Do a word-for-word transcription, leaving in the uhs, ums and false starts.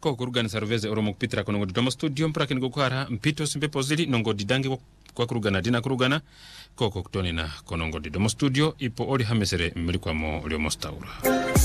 ko kurugana sarveze oromo kupitira kono ngodi domo studio mpra kin gokwara mpito simpe pozili nongodi dangi kwa kurugana dina kurugana koko kutoni na kono ngodi domo studio ipo oli hamesere mlikuwa mo olio mostaura.